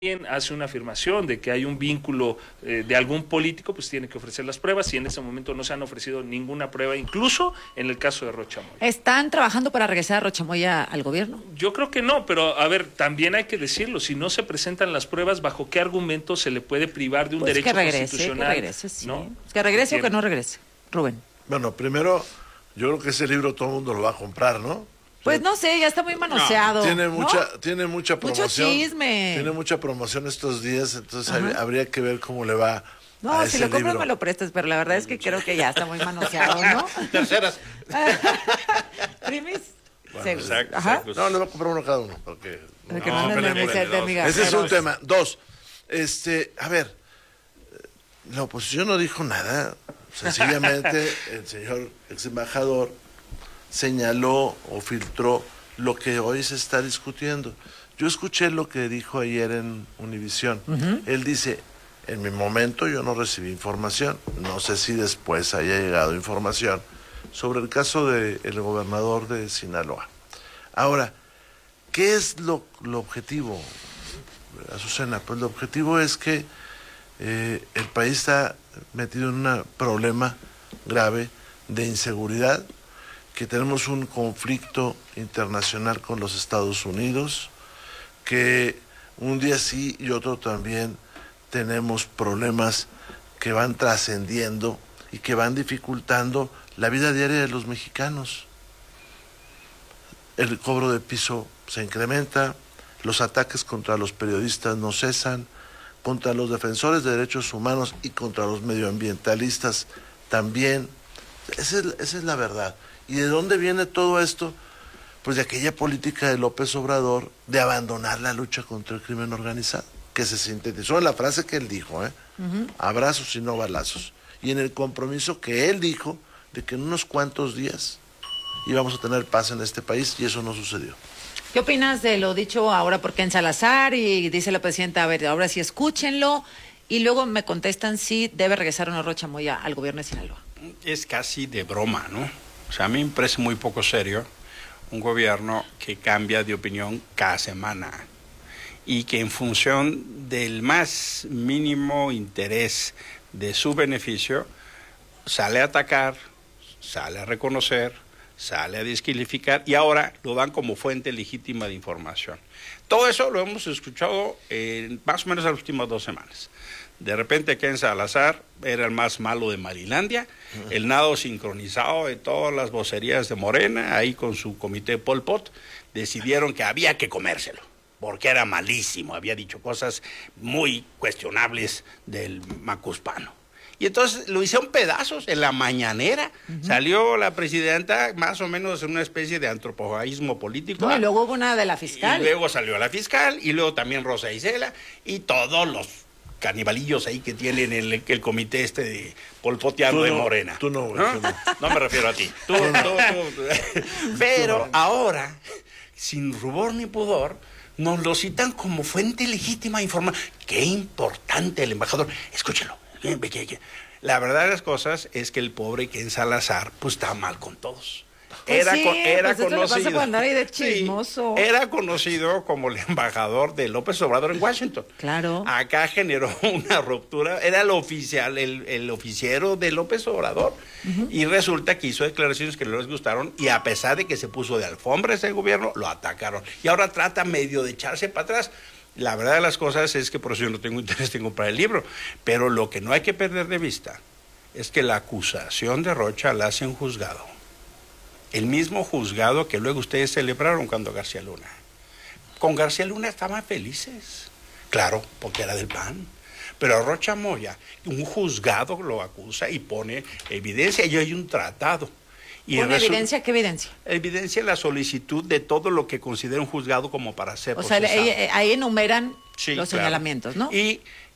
hace una afirmación de que hay un vínculo de algún político, pues tiene que ofrecer las pruebas y en ese momento no se han ofrecido ninguna prueba, incluso en el caso de Rocha Moya. ¿Están trabajando para regresar a Rocha Moya al gobierno? Yo creo que no, pero a ver, también hay que decirlo, si no se presentan las pruebas, ¿bajo qué argumento se le puede privar de un derecho constitucional? Que regrese, sí. ¿No? Que regrese o que no regrese. Rubén. Bueno, primero, yo creo que ese libro todo el mundo lo va a comprar, ¿no? Pues no sé, ya está muy manoseado. No, ¿no? tiene mucha promoción. Mucho chisme. Tiene mucha promoción estos días, entonces habría que ver cómo le va a ese si lo compras libro. me lo prestas, pero la verdad es que creo que ya está muy manoseado, ¿no? Terceras. ¿Primis? Bueno, Sí. exacto, Ajá. exacto. No, le voy a comprar uno cada uno. Porque, Para que No, no anden pero de bueno, de migajeros. ese es un tema. Dos, a ver, la oposición no dijo nada. Sencillamente el señor ex embajador señaló o filtró lo que hoy se está discutiendo. Yo escuché lo que dijo ayer en Univisión. Él dice, en mi momento yo no recibí información, no sé si después haya llegado información sobre el caso del gobernador de Sinaloa. Ahora, ¿qué es lo objetivo, Azucena? Pues lo objetivo es que el país está metido en un problema grave de inseguridad, que tenemos un conflicto internacional con los Estados Unidos, que un día sí y otro también tenemos problemas que van trascendiendo y que van dificultando la vida diaria de los mexicanos. El cobro de piso se incrementa, los ataques contra los periodistas no cesan, contra los defensores de derechos humanos y contra los medioambientalistas también. Esa es la verdad. ¿Y de dónde viene todo esto? Pues de aquella política de López Obrador de abandonar la lucha contra el crimen organizado, que se sintetizó en la frase que él dijo, abrazos y no balazos, y en el compromiso que él dijo de que en unos cuantos días íbamos a tener paz en este país, y eso no sucedió. ¿Qué opinas de lo dicho ahora por Ken Salazar? Y dice la presidenta, a ver, ahora sí escúchenlo, y luego me contestan si debe regresar o no Rocha Moya al gobierno de Sinaloa. Es casi de broma, ¿no? O sea, a mí me parece muy poco serio un gobierno que cambia de opinión cada semana y que en función del más mínimo interés de su beneficio sale a atacar, sale a reconocer, sale a descalificar y ahora lo dan como fuente legítima de información. Todo eso lo hemos escuchado más o menos las últimas 2 semanas. De repente Ken Salazar era el más malo de Marilandia, el nado sincronizado de todas las vocerías de Morena, ahí con su comité Pol Pot, decidieron que había que comérselo, porque era malísimo, había dicho cosas muy cuestionables del macuspano. Y entonces lo hicieron pedazos en la mañanera. Salió la presidenta más o menos en una especie de antropofagismo político. No, y luego hubo una de la fiscal. Y luego salió la fiscal, y luego también Rosa Isela, y todos los canibalillos ahí que tienen el comité de polpoteano de Morena. Tú no, ¿no? tú no. No me refiero a ti. Tú. Pero ahora, sin rubor ni pudor, nos lo citan como fuente legítima de información. Qué importante el embajador. Escúchelo. La verdad de las cosas es que el pobre Ken Salazar pues está mal con todos. Pues Era esto le pasa conocido. por andar ahí de chismoso. Sí, era conocido como el embajador de López Obrador en Washington. Claro. Acá generó una ruptura. Era el oficial, el oficiero de López Obrador. Y resulta que hizo declaraciones que no les gustaron. Y a pesar de que se puso de alfombra ese gobierno, lo atacaron. Y ahora trata medio de echarse para atrás. La verdad de las cosas es que por eso yo no tengo interés en comprar el libro. Pero lo que no hay que perder de vista es que la acusación de Rocha la hace un juzgado. El mismo juzgado que luego ustedes celebraron cuando García Luna. Con García Luna estaban felices. Claro, porque era del PAN. Pero a Rocha Moya, un juzgado lo acusa y pone evidencia. Y hay un tratado. ¿Pone evidencia? ¿Qué evidencia? Evidencia la solicitud de todo lo que considera un juzgado como para ser procesado. O sea, ahí enumeran los claro. señalamientos, ¿no? Y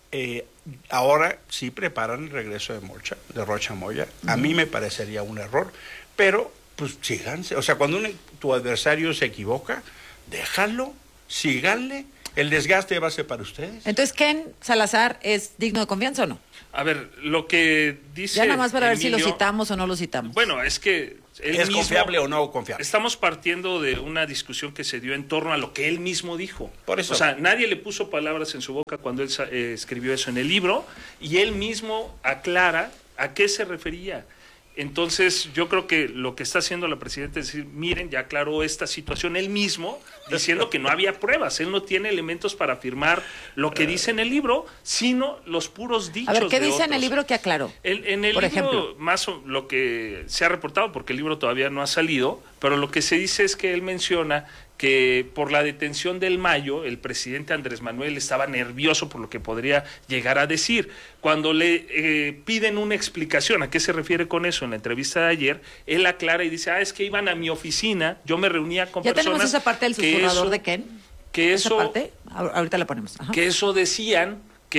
ahora sí preparan el regreso de Rocha Moya. A mí me parecería un error, pero pues síganse. O sea, cuando tu adversario se equivoca, déjalo, síganle. El desgaste va a ser para ustedes. Entonces, ¿Ken Salazar es digno de confianza o no? A ver, lo que dice Ya nada más para ver si Emilio, lo citamos o no lo citamos. Bueno, es que ¿Es confiable o no confiable? Estamos partiendo de una discusión que se dio en torno a lo que él mismo dijo. Por eso. O sea, nadie le puso palabras en su boca cuando él escribió eso en el libro, y él mismo aclara a qué se refería. Entonces, yo creo que lo que está haciendo la presidenta es decir, miren, ya aclaró esta situación él mismo, diciendo que no había pruebas, él no tiene elementos para afirmar lo que dice en el libro, sino los puros dichos. A ver, ¿qué de dice otros. en el libro que aclaró? En el por libro, ejemplo, más lo que se ha reportado, porque el libro todavía no ha salido, pero lo que se dice es que él menciona que por la detención del Mayo, el presidente Andrés Manuel estaba nervioso por lo que podría llegar a decir. Cuando le piden una explicación a qué se refiere con eso en la entrevista de ayer, él aclara y dice, es que iban a mi oficina, yo me reunía con personas... Ya tenemos esa parte del susurrador de Ken. Que esa eso, parte, ahorita la ponemos. Ajá. Que eso decían,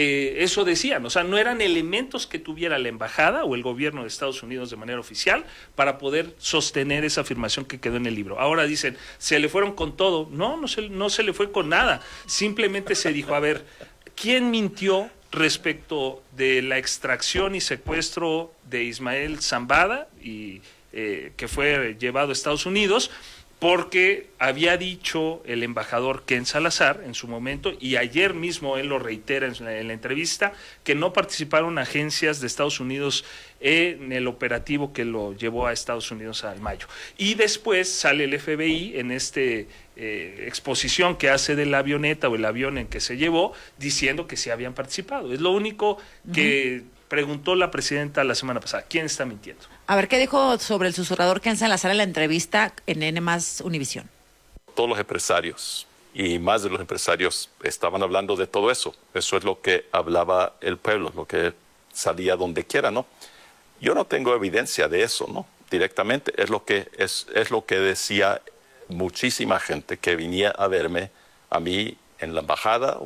o sea, no eran elementos que tuviera la embajada o el gobierno de Estados Unidos de manera oficial para poder sostener esa afirmación que quedó en el libro. Ahora dicen, se le fueron con todo. No se le fue con nada. Simplemente se dijo, a ver, ¿quién mintió respecto de la extracción y secuestro de Ismael Zambada y que fue llevado a Estados Unidos? Porque había dicho el embajador Ken Salazar en su momento, y ayer mismo él lo reitera en la entrevista, que no participaron agencias de Estados Unidos en el operativo que lo llevó a Estados Unidos al Mayo. Y después sale el FBI en exposición que hace de la avioneta o el avión en que se llevó, diciendo que sí habían participado. Es lo único que preguntó la presidenta la semana pasada. ¿Quién está mintiendo? A ver, ¿qué dijo sobre el susurrador Ken Salazar en la entrevista en N+ Univisión? Todos los empresarios y más de los empresarios estaban hablando de todo eso. Eso es lo que hablaba el pueblo, lo que salía donde quiera, ¿no? Yo no tengo evidencia de eso, ¿no? Directamente. Es lo que decía muchísima gente que venía a verme a mí en la embajada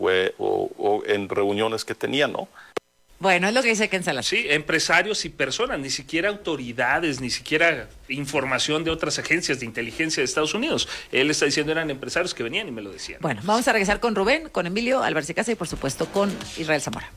o en reuniones que tenía, ¿no? Bueno, es lo que dice Ken Salazar. Sí, empresarios y personas, ni siquiera autoridades, ni siquiera información de otras agencias de inteligencia de Estados Unidos. Él está diciendo eran empresarios que venían y me lo decían. Bueno, vamos a regresar con Rubén, con Emilio Álvarez y Casa y por supuesto con Israel Zamora.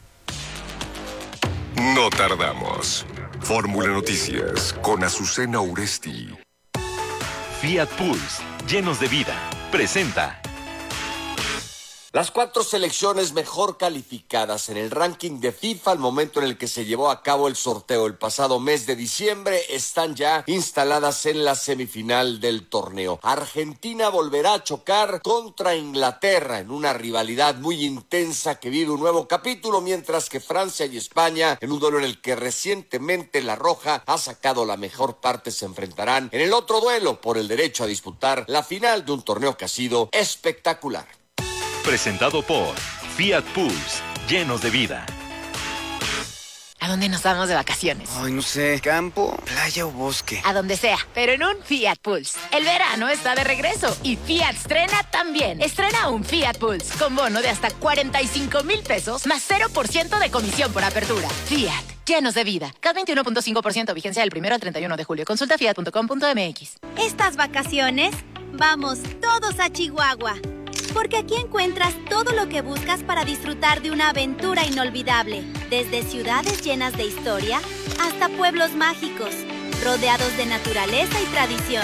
No tardamos. Fórmula Noticias con Azucena Uresti. Fiat Pulse, llenos de vida, presenta. Las 4 selecciones mejor calificadas en el ranking de FIFA al momento en el que se llevó a cabo el sorteo el pasado mes de diciembre están ya instaladas en la semifinal del torneo. Argentina volverá a chocar contra Inglaterra en una rivalidad muy intensa que vive un nuevo capítulo, mientras que Francia y España, en un duelo en el que recientemente La Roja ha sacado la mejor parte, se enfrentarán en el otro duelo por el derecho a disputar la final de un torneo que ha sido espectacular. Presentado por Fiat Pulse, llenos de vida. ¿A dónde nos vamos de vacaciones? Ay, no sé, campo, playa o bosque. A donde sea, pero en un Fiat Pulse. El verano está de regreso y Fiat estrena también. Estrena un Fiat Pulse con bono de hasta 45,000 pesos más 0% de comisión por apertura. Fiat, llenos de vida. CAT 21.5%, vigencia del 1 al 31 de julio. Consulta fiat.com.mx. Estas vacaciones, vamos todos a Chihuahua. Porque aquí encuentras todo lo que buscas para disfrutar de una aventura inolvidable. Desde ciudades llenas de historia hasta pueblos mágicos, rodeados de naturaleza y tradición.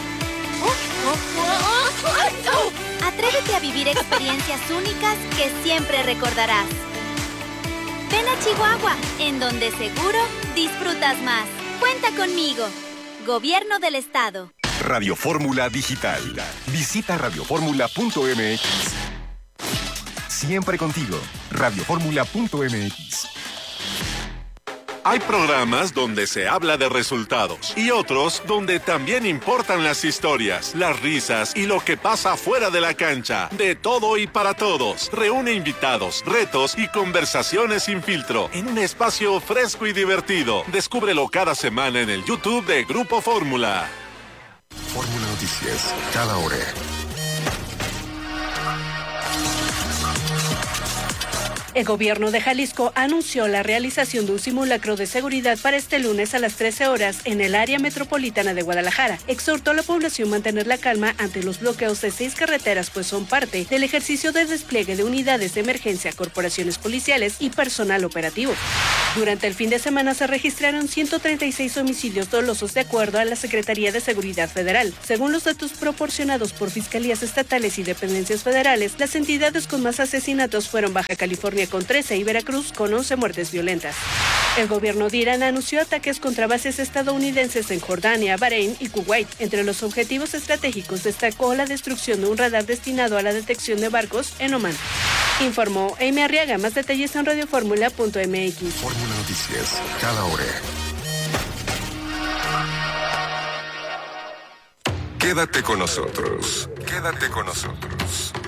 Atrévete a vivir experiencias únicas que siempre recordarás. Ven a Chihuahua, en donde seguro disfrutas más. Cuenta conmigo. Gobierno del Estado. Radio Fórmula Digital. Visita radioformula.mx. Siempre contigo. radioformula.mx. Hay programas donde se habla de resultados y otros donde también importan las historias, las risas y lo que pasa fuera de la cancha. De todo y para todos. Reúne invitados, retos y conversaciones sin filtro en un espacio fresco y divertido. Descúbrelo cada semana en el YouTube de Grupo Fórmula. Fórmula Noticias, cada hora. El gobierno de Jalisco anunció la realización de un simulacro de seguridad para este lunes a las 13 horas en el área metropolitana de Guadalajara. Exhortó a la población a mantener la calma ante los bloqueos de 6 carreteras, pues son parte del ejercicio de despliegue de unidades de emergencia, corporaciones policiales y personal operativo. Durante el fin de semana se registraron 136 homicidios dolosos de acuerdo a la Secretaría de Seguridad Federal. Según los datos proporcionados por fiscalías estatales y dependencias federales, las entidades con más asesinatos fueron Baja California con 13 y Veracruz con 11 muertes violentas. El gobierno de Irán anunció ataques contra bases estadounidenses en Jordania, Bahrein y Kuwait. Entre los objetivos estratégicos destacó la destrucción de un radar destinado a la detección de barcos en Omán. Informó Amy Arriaga. Más detalles en radioformula.mx. Fórmula Noticias, cada hora. Quédate con nosotros. Quédate con nosotros.